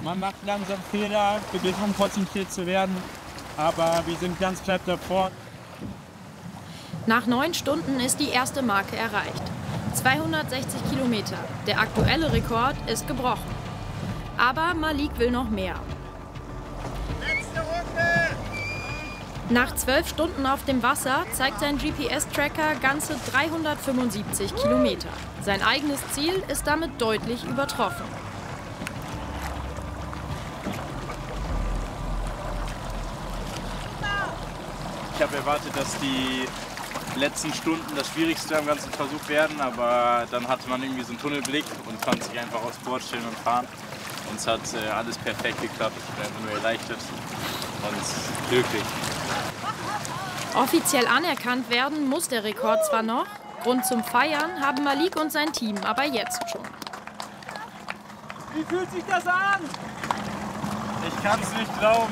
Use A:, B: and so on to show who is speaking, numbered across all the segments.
A: Man macht langsam Fehler, beginnt unkonzentriert zu werden, aber wir sind ganz knapp davor.
B: Nach 9 Stunden ist die erste Marke erreicht. 260 Kilometer. Der aktuelle Rekord ist gebrochen. Aber Malik will noch mehr.
C: Letzte Runde!
B: Nach 12 Stunden auf dem Wasser zeigt sein GPS-Tracker ganze 375 Kilometer. Sein eigenes Ziel ist damit deutlich übertroffen.
D: Ich habe erwartet, dass die letzten Stunden das Schwierigste am ganzen Versuch werden, aber dann hatte man irgendwie so einen Tunnelblick und konnte sich einfach aufs Board stellen und fahren. Und es hat alles perfekt geklappt. Ich bin einfach nur erleichtert und glücklich.
B: Offiziell anerkannt werden muss der Rekord zwar noch. Grund zum Feiern haben Malik und sein Team aber jetzt schon.
A: Wie fühlt sich das an?
D: Ich kann es nicht glauben.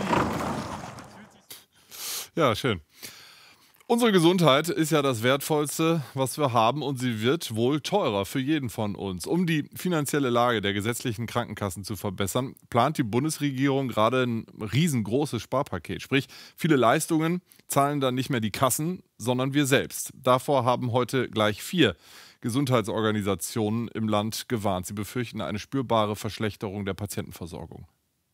E: Ja, schön. Unsere Gesundheit ist ja das Wertvollste, was wir haben, und sie wird wohl teurer für jeden von uns. Um die finanzielle Lage der gesetzlichen Krankenkassen zu verbessern, plant die Bundesregierung gerade ein riesengroßes Sparpaket. Sprich, viele Leistungen zahlen dann nicht mehr die Kassen, sondern wir selbst. Davor haben heute gleich 4 Gesundheitsorganisationen im Land gewarnt. Sie befürchten eine spürbare Verschlechterung der Patientenversorgung.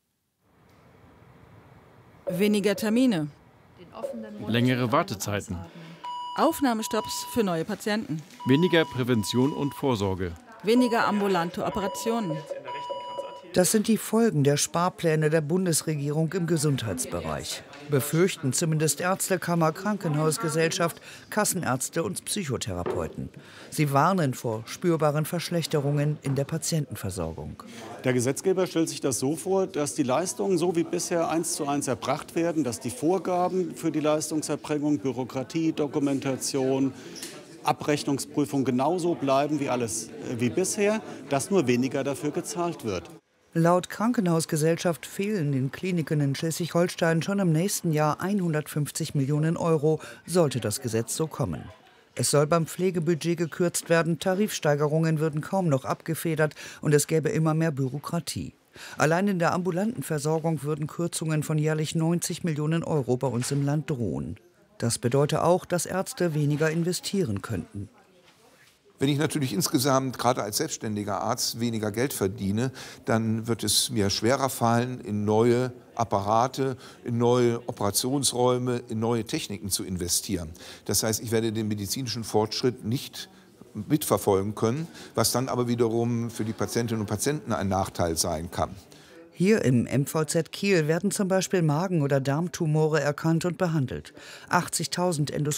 F: Weniger Termine.
G: Längere Wartezeiten.
F: Aufnahmestopps für neue Patienten.
G: Weniger Prävention und Vorsorge.
F: Weniger ambulante Operationen.
H: Das sind die Folgen der Sparpläne der Bundesregierung im Gesundheitsbereich. Befürchten zumindest Ärztekammer, Krankenhausgesellschaft, Kassenärzte und Psychotherapeuten. Sie warnen vor spürbaren Verschlechterungen in der Patientenversorgung.
I: Der Gesetzgeber stellt sich das so vor, dass die Leistungen so wie bisher 1:1 erbracht werden, dass die Vorgaben für die Leistungserbringung, Bürokratie, Dokumentation, Abrechnungsprüfung genauso bleiben wie bisher, dass nur weniger dafür gezahlt wird.
H: Laut Krankenhausgesellschaft fehlen den Kliniken in Schleswig-Holstein schon im nächsten Jahr 150 Millionen Euro, sollte das Gesetz so kommen. Es soll beim Pflegebudget gekürzt werden, Tarifsteigerungen würden kaum noch abgefedert und es gäbe immer mehr Bürokratie. Allein in der ambulanten Versorgung würden Kürzungen von jährlich 90 Millionen Euro bei uns im Land drohen. Das bedeutet auch, dass Ärzte weniger investieren könnten.
J: Wenn ich natürlich insgesamt, gerade als selbstständiger Arzt, weniger Geld verdiene, dann wird es mir schwerer fallen, in neue Apparate, in neue Operationsräume, in neue Techniken zu investieren. Das heißt, ich werde den medizinischen Fortschritt nicht mitverfolgen können, was dann aber wiederum für die Patientinnen und Patienten ein Nachteil sein kann.
H: Hier im MVZ Kiel werden zum Beispiel Magen- oder Darmtumore erkannt und behandelt. 80.000